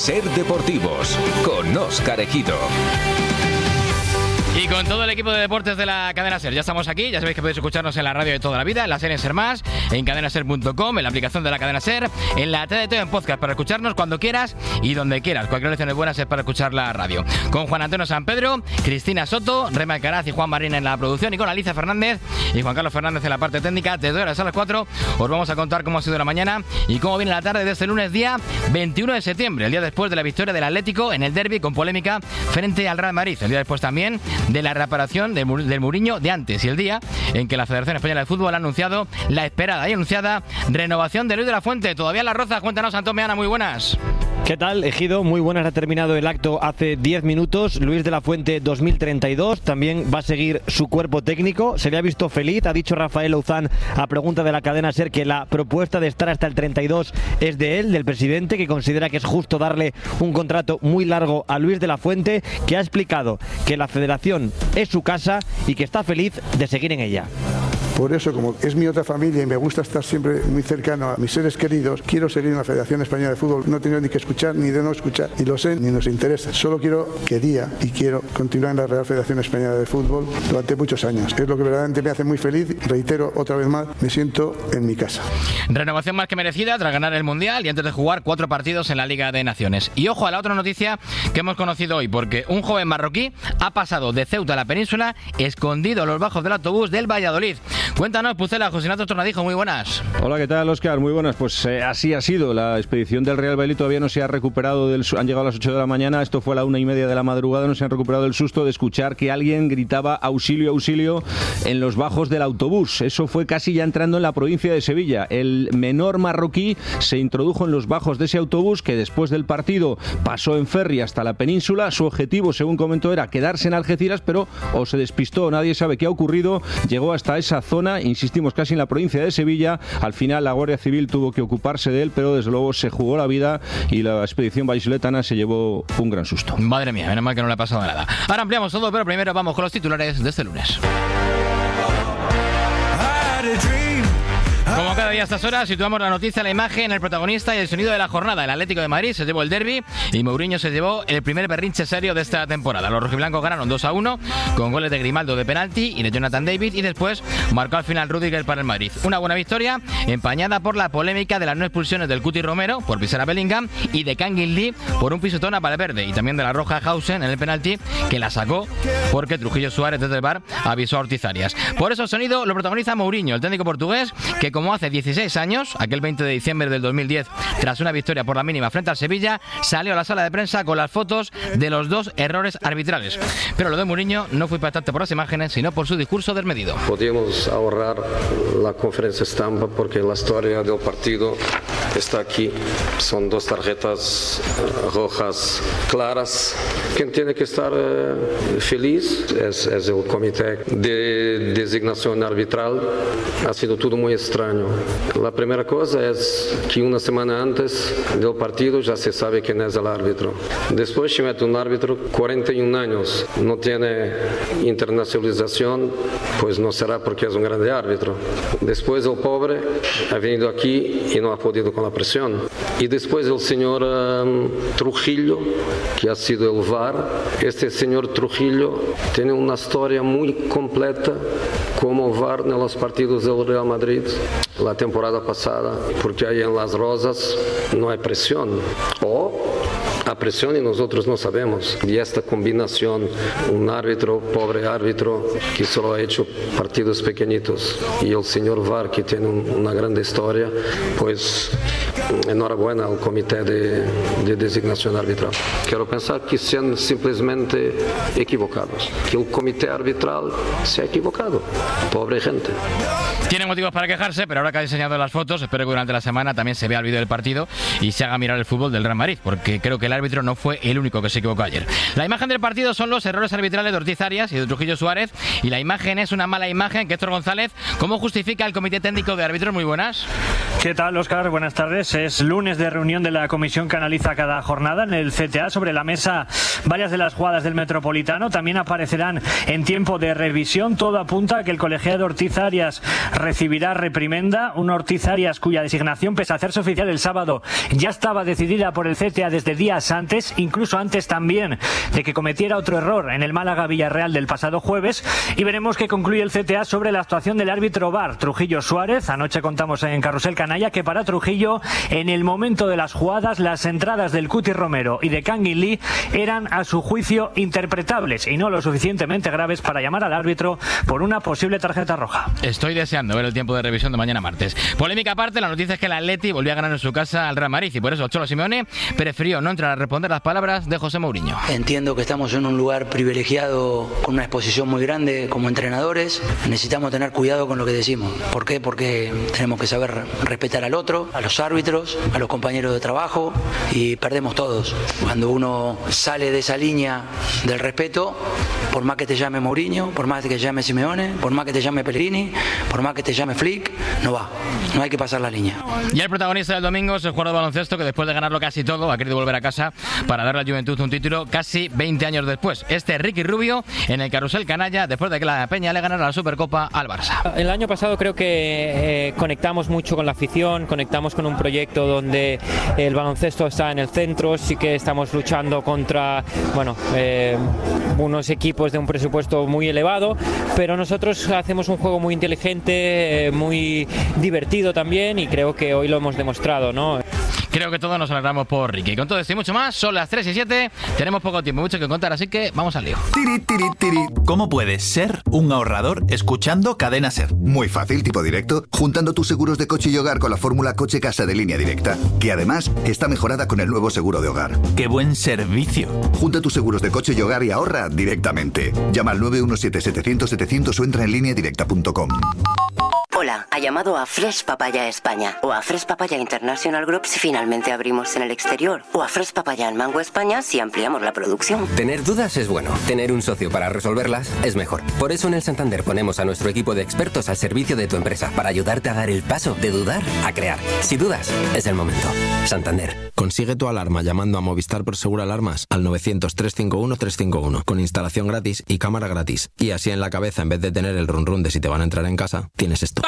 Ser Deportivos con Óscar Ejido. Y con todo el equipo de deportes de la cadena SER, ya estamos aquí, ya sabéis que podéis escucharnos en la radio de toda la vida, en la serie SER Más, en cadenaser.com, en la aplicación de la cadena SER, en la TDT en podcast para escucharnos cuando quieras y donde quieras. Cualquier lección es buena es para escuchar la radio. Con Juan Antonio San Pedro, Cristina Soto, Rema Alcaraz y Juan Marín en la producción, y con Alicia Fernández y Juan Carlos Fernández en la parte técnica. Desde horas a las 4 os vamos a contar cómo ha sido la mañana y cómo viene la tarde de este lunes día 21 de septiembre, el día después de la victoria del Atlético en el derbi con polémica frente al Real Madrid, el día después también de la reparación del Mourinho de antes y el día en que la Federación Española de Fútbol ha anunciado la esperada y anunciada renovación de Luis de la Fuente. Todavía en Las Rozas, cuéntanos, Antón Meana, muy buenas. ¿Qué tal, Ejido? Muy buenas, ha terminado el acto hace 10 minutos. Luis de la Fuente 2032, también va a seguir su cuerpo técnico. Se le ha visto feliz, ha dicho Rafael Louzán a pregunta de la cadena SER que la propuesta de estar hasta el 32 es de él, del presidente, que considera que es justo darle un contrato muy largo a Luis de la Fuente, que ha explicado que la federación es su casa y que está feliz de seguir en ella. Por eso, como es mi otra familia y me gusta estar siempre muy cercano a mis seres queridos, quiero seguir en la Federación Española de Fútbol. No he tenido ni que escuchar, ni de no escuchar, ni lo sé, ni nos interesa. Solo quería y quiero continuar en la Real Federación Española de Fútbol durante muchos años. Es lo que verdaderamente me hace muy feliz. Reitero otra vez más, me siento en mi casa. Renovación más que merecida tras ganar el Mundial y antes de jugar 4 partidos en la Liga de Naciones. Y ojo a la otra noticia que hemos conocido hoy, porque un joven marroquí ha pasado de Ceuta a la península escondido a los bajos del autobús del Valladolid. Cuéntanos, Pucela, José Ignacio Tornadijo, muy buenas. Hola, ¿qué tal, Óscar? Muy buenas. Pues así ha sido. La expedición del Real Valladolid todavía no se ha recuperado. Han llegado a las 8 de la mañana, esto fue a la 1:30 de la madrugada, no se han recuperado del susto de escuchar que alguien gritaba auxilio, auxilio en los bajos del autobús. Eso fue casi ya entrando en la provincia de Sevilla. El menor marroquí se introdujo en los bajos de ese autobús que después del partido pasó en ferry hasta la península. Su objetivo, según comentó, era quedarse en Algeciras, pero o se despistó, nadie sabe qué ha ocurrido. Llegó hasta esa zona, insistimos, casi en la provincia de Sevilla. Al final la Guardia Civil tuvo que ocuparse de él, pero desde luego se jugó la vida y la expedición vallisoletana se llevó un gran susto. Madre mía, menos mal que no le ha pasado nada. Ahora ampliamos todo, pero primero vamos con los titulares de este lunes. Como cada día a estas horas, situamos la noticia, la imagen, el protagonista y el sonido de la jornada. El Atlético de Madrid se llevó el derbi y Mourinho se llevó el primer berrinche serio de esta temporada. Los rojiblancos ganaron 2-1 con goles de Grimaldo de penalti y de Jonathan David, y después marcó al final Rüdiger para el Madrid. Una buena victoria empañada por la polémica de las no expulsiones del Cuti Romero por pisar a Bellingham y de Kangin Lee por un pisotón a Valverde, y también de la roja Hausen en el penalti, que la sacó porque Trujillo Suárez desde el VAR avisó a Ortiz Arias. Por eso el sonido lo protagoniza Mourinho, el técnico portugués, que como hace 16 años, aquel 20 de diciembre del 2010, tras una victoria por la mínima frente al Sevilla, salió a la sala de prensa con las fotos de los 2 errores arbitrales. Pero lo de Mourinho no fue impactante por las imágenes, sino por su discurso desmedido. Podíamos ahorrar la conferencia estampa porque la historia del partido está aquí. Son 2 tarjetas rojas claras. Quien tiene que estar feliz es el comité de designación arbitral. Ha sido todo muy extraño. La primera cosa es que una semana antes del partido ya se sabe quién es el árbitro. Después se mete un árbitro, 41 años, no tiene internacionalización, pues no será porque es un grande árbitro. Después el pobre ha venido aquí y no ha podido con la presión. Y después el señor Trujillo, que ha sido el VAR. Este señor Trujillo tiene una historia muy completa como VAR en los partidos del Real Madrid la temporada pasada, porque ahí en Las Rozas no hay presión. A presión y nosotros no sabemos. Y esta combinación, un árbitro, pobre árbitro, que solo ha hecho partidos pequeñitos, y el señor VAR, que tiene una grande historia, pues enhorabuena al comité de designación arbitral. Quiero pensar que sean simplemente equivocados, que el comité arbitral se ha equivocado. Pobre gente. Tiene motivos para quejarse, pero ahora que ha diseñado las fotos, espero que durante la semana también se vea el vídeo del partido y se haga mirar el fútbol del Real Madrid, porque creo que el árbitro no fue el único que se equivocó ayer. La imagen del partido son los errores arbitrales de Ortiz Arias y de Trujillo Suárez, y la imagen es una mala imagen. Que Héctor González, ¿cómo justifica el comité técnico de árbitros? Muy buenas. ¿Qué tal, Óscar? Buenas tardes. Es lunes de reunión de la comisión que analiza cada jornada en el CTA. Sobre la mesa varias de las jugadas del Metropolitano. También aparecerán en tiempo de revisión. Todo apunta a que el colegiado Ortiz Arias recibirá reprimenda. Un Ortiz Arias cuya designación, pese a hacerse oficial el sábado, ya estaba decidida por el CTA desde días antes, incluso antes también de que cometiera otro error en el Málaga-Villarreal del pasado jueves. Y veremos qué concluye el CTA sobre la actuación del árbitro VAR, Trujillo Suárez. Anoche contamos en Carrusel Canalla que para Trujillo, en el momento de las jugadas, las entradas del Cuti Romero y de Kangin Lee eran, a su juicio, interpretables y no lo suficientemente graves para llamar al árbitro por una posible tarjeta roja. Estoy deseando ver el tiempo de revisión de mañana martes. Polémica aparte, la noticia es que el Atleti volvió a ganar en su casa al Real Madrid y por eso el Cholo Simeone prefirió no entrar a responder las palabras de José Mourinho. Entiendo que estamos en un lugar privilegiado con una exposición muy grande como entrenadores. Necesitamos tener cuidado con lo que decimos. ¿Por qué? Porque tenemos que saber respetar al otro, a los árbitros, a los compañeros de trabajo, y perdemos todos. Cuando uno sale de esa línea del respeto, por más que te llame Mourinho, por más que te llame Simeone, por más que te llame Pellegrini, por más que te llame Flick, no va. No hay que pasar la línea. Y el protagonista del domingo es el jugador de baloncesto que después de ganarlo casi todo ha querido volver a casa para darle a la Juventud un título casi 20 años después. Este es Ricky Rubio en el Carrusel Canalla después de que la Peña le ganara la Supercopa al Barça. El año pasado creo que conectamos mucho con la afición, conectamos con un proyecto donde el baloncesto está en el centro. Sí que estamos luchando contra unos equipos de un presupuesto muy elevado, pero nosotros hacemos un juego muy inteligente, muy divertido también, y creo que hoy lo hemos demostrado, ¿no? Creo que todos nos alegramos por Ricky. Con todo esto y mucho más, son las 3:07, tenemos poco tiempo, mucho que contar, así que vamos al lío. ¿Cómo puedes ser un ahorrador escuchando Cadena Ser? Muy fácil, tipo directo, juntando tus seguros de coche y hogar con la fórmula Coche-Casa de Línea Directa, que además está mejorada con el nuevo seguro de hogar. ¡Qué buen servicio! Junta tus seguros de coche y hogar y ahorra directamente. Llama al 917-700-700 o entra en lineadirecta.com. Hola, ha llamado a Fresh Papaya España o a Fresh Papaya International Group si finalmente abrimos en el exterior, o a Fresh Papaya en Mango España si ampliamos la producción. Tener dudas es bueno, tener un socio para resolverlas es mejor. Por eso en el Santander ponemos a nuestro equipo de expertos al servicio de tu empresa para ayudarte a dar el paso de dudar a crear. Si dudas, es el momento. Santander. Consigue tu alarma llamando a Movistar Prosegur Alarmas al 900-351-351 con instalación gratis y cámara gratis. Y así en la cabeza, en vez de tener el run run de si te van a entrar en casa, tienes esto.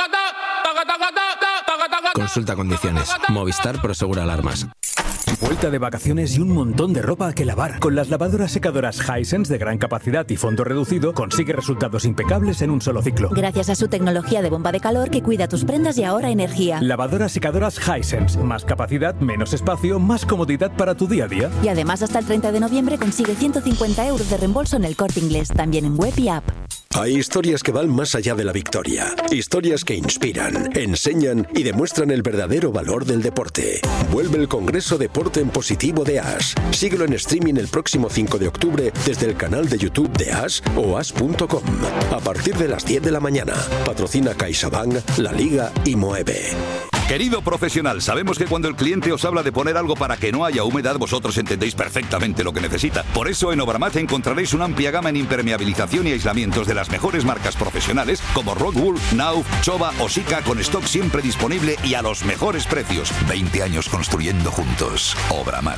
Consulta condiciones. Movistar Prosegur Alarmas. Vuelta de vacaciones y un montón de ropa que lavar. Con las lavadoras secadoras Hisense de gran capacidad y fondo reducido, consigue resultados impecables en un solo ciclo. Gracias a su tecnología de bomba de calor que cuida tus prendas y ahorra energía. Lavadoras secadoras Hisense. Más capacidad, menos espacio, más comodidad para tu día a día. Y además hasta el 30 de noviembre consigue 150 euros de reembolso en El Corte Inglés, también en web y app. Hay historias que van más allá de la victoria. Historias que inspiran, enseñan y demuestran el verdadero valor del deporte. Vuelve el Congreso Deporte en Positivo de AS. Síguelo en streaming el próximo 5 de octubre desde el canal de YouTube de AS o as.com. A partir de las 10 de la mañana. Patrocina CaixaBank, La Liga y Moeve. Querido profesional, sabemos que cuando el cliente os habla de poner algo para que no haya humedad, vosotros entendéis perfectamente lo que necesita. Por eso en Obramat encontraréis una amplia gama en impermeabilización y aislamientos de las mejores marcas profesionales como Rockwool, Nauf, Chova o Sika, con stock siempre disponible y a los mejores precios. 20 años construyendo juntos. Obramat.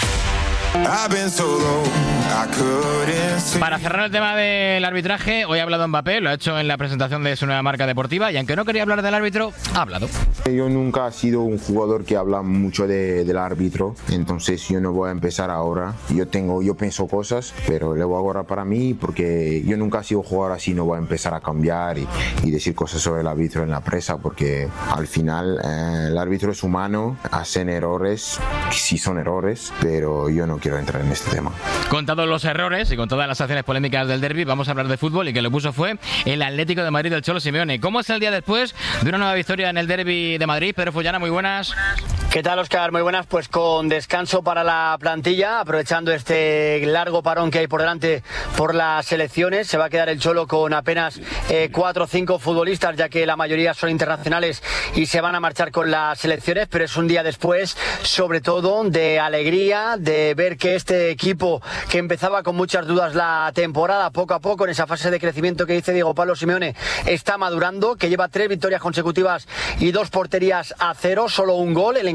Para cerrar el tema del arbitraje, hoy ha hablado Mbappé, lo ha hecho en la presentación de su nueva marca deportiva, y aunque no quería hablar del árbitro, ha hablado. Yo nunca he sido un jugador que habla mucho del árbitro, entonces yo no voy a empezar ahora. Yo pienso cosas, pero le voy a guardar para mí, porque yo nunca he sido jugador así, no voy a empezar a cambiar y decir cosas sobre el árbitro en la prensa, porque al final el árbitro es humano, hacen errores, sí son errores, pero yo no quiero entrar en este tema. Con todos los errores y con todas las acciones polémicas del derbi, vamos a hablar de fútbol, y que lo puso fue el Atlético de Madrid del Cholo Simeone. ¿Cómo es el día después de una nueva victoria en el derbi de Madrid? Pedro Follana, muy buenas. ¿Qué tal, Óscar? Muy buenas. Pues con descanso para la plantilla, aprovechando este largo parón que hay por delante por las selecciones. Se va a quedar el Cholo con apenas 4 o 5 futbolistas, ya que la mayoría son internacionales y se van a marchar con las selecciones, pero es un día después, sobre todo, de alegría, de ver que este equipo, que empezaba con muchas dudas la temporada, poco a poco en esa fase de crecimiento que dice Diego Pablo Simeone, está madurando, que lleva 3 victorias consecutivas y 2 porterías a 0, solo un gol. El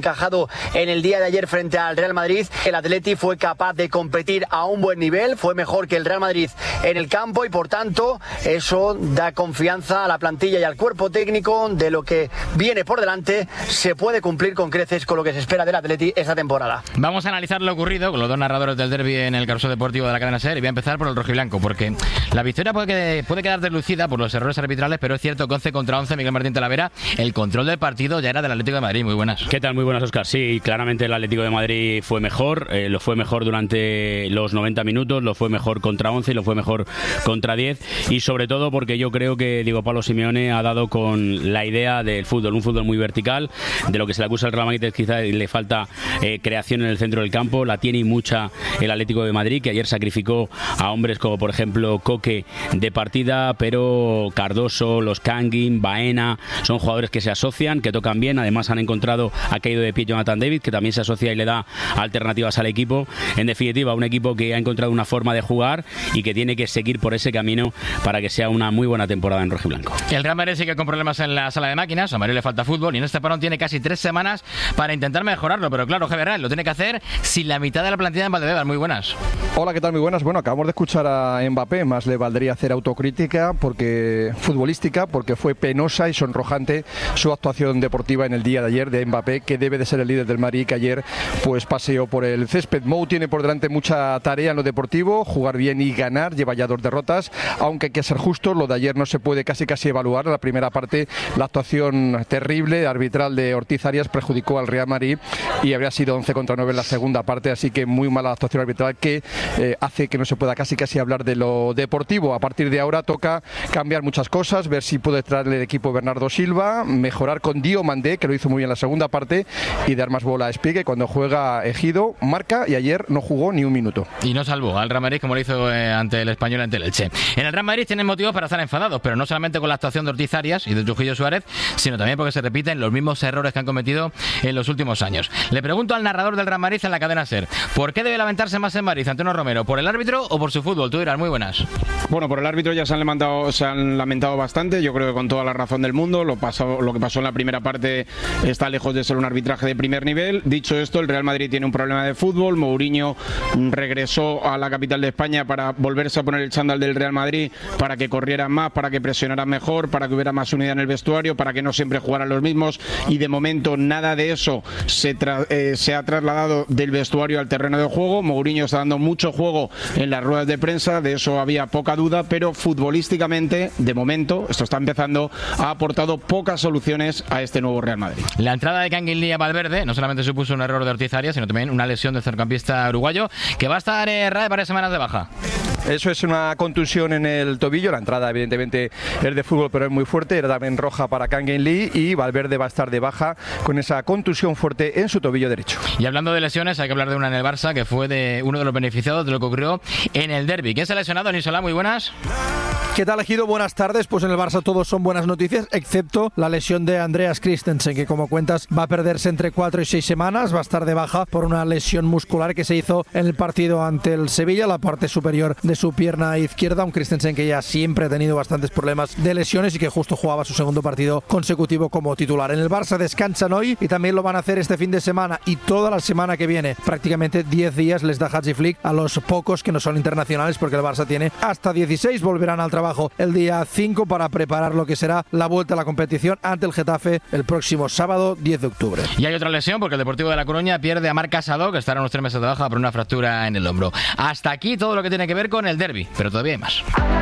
encajado en el día de ayer frente al Real Madrid. El Atleti fue capaz de competir a un buen nivel, fue mejor que el Real Madrid en el campo y por tanto eso da confianza a la plantilla y al cuerpo técnico de lo que viene por delante. Se puede cumplir con creces con lo que se espera del Atleti esta temporada. Vamos a analizar lo ocurrido con los dos narradores del derbi en el Carrusel Deportivo de la cadena SER y voy a empezar por el rojiblanco porque la victoria puede quedar deslucida por los errores arbitrales, pero es cierto que 11 contra 11, Miguel Martín Talavera, el control del partido ya era del Atlético de Madrid. Muy buenas. ¿Qué tal? Muy buenas, Óscar. Sí, claramente el Atlético de Madrid fue mejor, lo fue mejor durante los 90 minutos, lo fue mejor contra 11 y lo fue mejor contra 10 y sobre todo porque yo creo que Diego Pablo Simeone ha dado con la idea del fútbol, un fútbol muy vertical, de lo que se le acusa al Real Madrid quizá le falta creación en el centro del campo, la tiene y mucha el Atlético de Madrid, que ayer sacrificó a hombres como por ejemplo Coque de partida, pero Cardoso, los Kangin, Baena, son jugadores que se asocian, que tocan bien, además han encontrado, ha caído de pie Jonathan David, que también se asocia y le da alternativas al equipo. En definitiva, un equipo que ha encontrado una forma de jugar y que tiene que seguir por ese camino para que sea una muy buena temporada en rojiblanco. El Real Madrid sigue con problemas en la sala de máquinas, a Mario le falta fútbol y en este parón tiene casi 3 semanas para intentar mejorarlo, pero claro, Javier Real lo tiene que hacer sin la mitad de la plantilla en Valdebebas. Muy buenas. Hola, ¿qué tal? Muy buenas. Bueno, acabamos de escuchar a Mbappé, más le valdría hacer autocrítica futbolística, porque fue penosa y sonrojante su actuación deportiva en el día de ayer de Mbappé, que debe de ser el líder del Madrid, que ayer pues paseó por el césped. Mou tiene por delante mucha tarea en lo deportivo, jugar bien y ganar, lleva ya 2 derrotas, aunque hay que ser justo, lo de ayer no se puede casi evaluar. En la primera parte la actuación terrible, arbitral de Ortiz Arias perjudicó al Real Madrid y habría sido 11 contra 9 en la segunda parte, así que muy mala actuación arbitral que hace que no se pueda casi hablar de lo deportivo. A partir de ahora toca cambiar muchas cosas, ver si puede traer el equipo Bernardo Silva, mejorar con Diomandé, que lo hizo muy bien en la segunda parte, y dar más bola a Espigue. Cuando juega Ejido marca y ayer no jugó ni un minuto. Y no salvó al Real Madrid como lo hizo ante el Español, ante el Elche. En el Real Madrid tienen motivos para estar enfadados, pero no solamente con la actuación de Ortiz Arias y de Trujillo Suárez, sino también porque se repiten los mismos errores que han cometido en los últimos años. Le pregunto al narrador del Real Madrid en la cadena SER, ¿por qué debe lamentarse más en Madrid Antonio Romero? ¿Por el árbitro o por su fútbol? Tú dirás. Muy buenas. Bueno, por el árbitro ya se han lamentado bastante, yo creo que con toda la razón del mundo. Lo que pasó en la primera parte está lejos de ser un arbitraje de primer nivel. Dicho esto, el Real Madrid tiene un problema de fútbol. Mourinho regresó a la capital de España para volverse a poner el chándal del Real Madrid, para que corrieran más, para que presionaran mejor, para que hubiera más unidad en el vestuario, para que no siempre jugaran los mismos, y de momento nada de eso se ha trasladado del vestuario al terreno de juego. Mourinho está dando mucho juego en las ruedas de prensa, de eso había poca duda, pero futbolísticamente, de momento, esto está empezando, ha aportado pocas soluciones a este nuevo Real Madrid. La entrada de Kangin Lee a Valverde no solamente supuso un error de Ortiz Arias, sino también una lesión del centrocampista uruguayo, que va a estar varias semanas de baja. Eso es una contusión en el tobillo. La entrada evidentemente es de fútbol, pero es muy fuerte, era también roja para Kangin Lee, y Valverde va a estar de baja con esa contusión fuerte en su tobillo derecho. Y hablando de lesiones, hay que hablar de una en el Barça, que fue de uno de los beneficiados de lo que ocurrió en el derbi. ¿Quién se ha lesionado? Nisolá, muy buenas. ¿Qué tal, Ejido? Buenas tardes. Pues en el Barça todos son buenas noticias, excepto la lesión de Andreas Christensen, que como cuentas va a perderse entre 4 y 6 semanas, va a estar de baja por una lesión muscular que se hizo en el partido ante el Sevilla, la parte superior de su pierna izquierda. Un Christensen que ya siempre ha tenido bastantes problemas de lesiones y que justo jugaba su segundo partido consecutivo como titular. En el Barça descansan hoy y también lo van a hacer este fin de semana y toda la semana que viene. Prácticamente 10 días les da Hansi Flick a los pocos que no son internacionales, porque el Barça tiene hasta 16. Volverán al trabajo el día 5 para preparar lo que será la vuelta a la competición ante el Getafe el próximo sábado 10 de octubre. Y hay otra lesión, porque el Deportivo de La Coruña pierde a Marc Casado, que estará unos 3 meses de baja por una fractura en el hombro. Hasta aquí todo lo que tiene que ver con el derbi, pero todavía hay más.